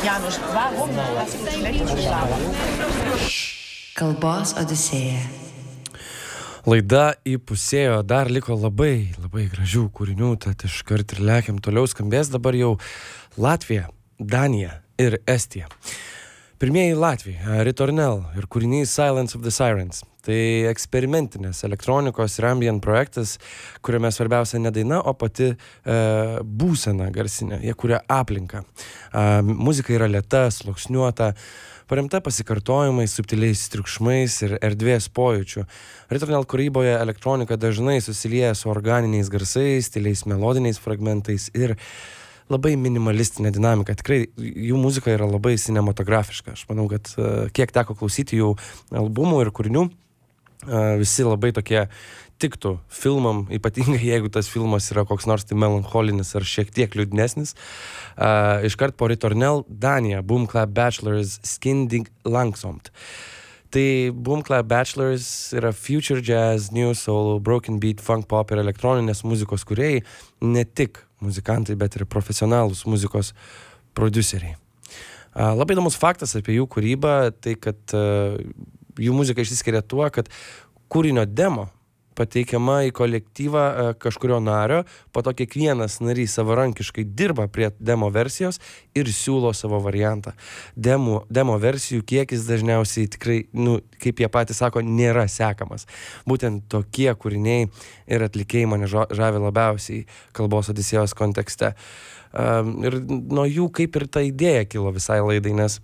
Janusz, waarom was het elektroslaven? Kalbos Odisėja. Laida įpusėjo, dar liko labai gražių kūrinių, tad iškart ir lekiam toliau. Skambės dabar jau Latvija, Danija ir Estija. Pirmieji Latvija, Ritornell ir kūrinys Silence of the Sirens. Tai eksperimentinės elektronikos ir ambient projektas, kuriame svarbiausia ne daina, o pati būsena garsinė, jie kuria aplinką. Muzika yra lėta, sluoksniuota, paremta pasikartojimais, subtiliais triukšmais ir erdvės pojūčių. Ritornell kūryboje elektronika dažnai susilieja su organiniais garsais, tyliais melodiniais fragmentais ir labai minimalistinė dinamika. Tikrai jų muzika yra labai cinematografiška. Aš manau, kad kiek teko klausyti jų albumų ir kūrinių, visi labai tokie tiktų filmam, ypatingai jeigu tas filmas yra koks nors tai melancholinis ar šiek tiek liūdnesnis. Iškart po Ritornell, Danija, Boom Clap Bachelors, Skindig Langsomt. Tai Boom Clap Bachelors yra future jazz, new soul, broken beat, funk pop ir elektroninės muzikos kūrėjai, ne tik muzikantai, bet ir profesionalūs muzikos prodiuseriai. Labai įdomus faktas apie jų kūrybą, tai kad jų muzika išsiskiria tuo, kad kūrinio demo pateikiama į kolektyvą kažkurio nario, po to kiekvienas narys savarankiškai dirba prie demo versijos ir siūlo savo variantą. Demo versijų kiekis dažniausiai tikrai, kaip jie patys sako, nėra sekamas. Būtent tokie kūriniai ir atlikėjai mane žavi labiausiai Kalbos Odisėjos kontekste. Ir nuo jų kaip ir ta idėja kilo visai laidai, nes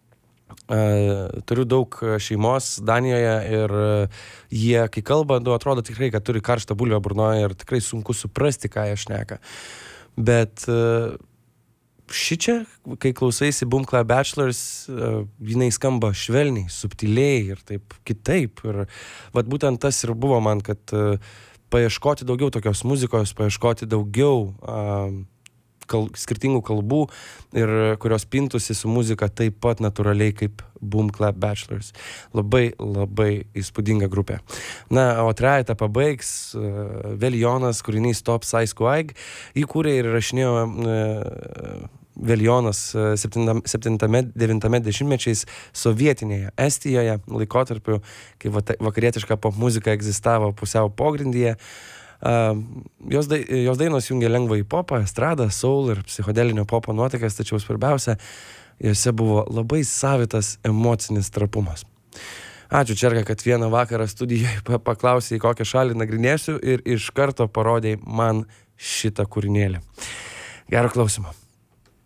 turiu daug šeimos Danijoje ir jie, kai kalba, atrodo tikrai, kad turi karštą bulvę burnoje ir tikrai sunku suprasti, ką jie šneka. Bet šičia, kai klausaisi Boom Clap Bachelors, jinai skamba švelniai, subtiliai ir taip kitaip. Ir vat būtent tas ir buvo man, kad paieškoti daugiau tokios muzikos, paieškoti daugiau skirtingų kalbų ir kurios pintųsi su muzika taip pat natūraliai kaip Boom Clap Bachelors. Labai įspūdinga grupė. Na, o trejetą pabaigs vėl Jonas, kūrinys Top Size Quag. Jį kūrė ir rašinėjo vėl Jonas 7-9 dešimtmečiais sovietinėje Estijoje laikotarpiu, kai vakarietiška popmuzika egzistavo pusiau pogrindyje. Jos dainos jungia lengvą į popą, estradą, soul ir psichodelinio popo nuotaikas, tačiau svarbiausia, jose buvo labai savitas emocinis trapumas. Ačiū, Čerka, kad vieną vakarą studijoje paklausė, į kokią šalį nagrinėsiu ir iš karto parodė man šitą kūrinėlį. Gero klausimo.